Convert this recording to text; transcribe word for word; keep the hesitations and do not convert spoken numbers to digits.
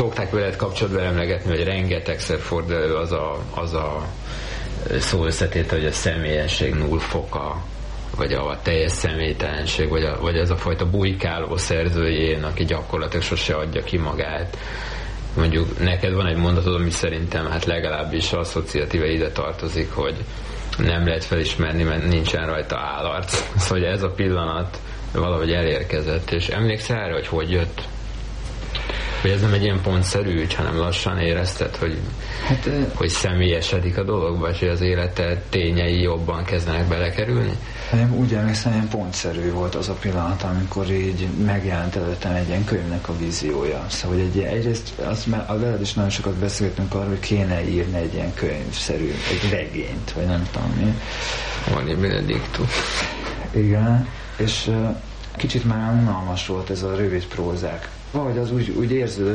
szokták veled kapcsolatban emlegetni, hogy rengetegszer fordul elő az a, az a szó összetétel, hogy a személyesség null foka, vagy a teljes személytelenség, vagy, a, vagy ez a fajta bujkáló szerzőjén, aki gyakorlatilag sose adja ki magát. Mondjuk neked van egy mondatod, ami szerintem hát legalábbis asszociatíve ide tartozik, hogy nem lehet felismerni, mert nincsen rajta állarc. Szóval ez a pillanat valahogy elérkezett, és emlékszel erre, hogy hogy jött? Hogy ez nem egy ilyen pontszerű ügy, hanem lassan érezted, hogy, hát, hogy személyesedik a dolog, vagy hogy az élete tényei jobban kezdenek belekerülni? Nem, úgy emlékszem, ilyen pontszerű volt az a pillanat, amikor így megjelent előttem egy ilyen könyvnek a víziója. Szóval hogy egy, egyrészt azt már a veled is nagyon sokat beszéltünk arról, hogy kéne írni egy ilyen könyvszerű, egy regényt, vagy nem tudom mi. Van Benediktus. Igen, és uh, kicsit már unalmas volt ez a rövid prózák. Valahogy az úgy, úgy érződött,